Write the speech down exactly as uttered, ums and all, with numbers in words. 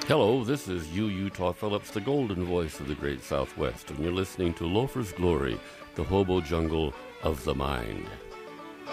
Hello, this is U. Utah Phillips, the golden voice of the Great Southwest, and you're listening to Loafer's Glory, the hobo jungle of the mind.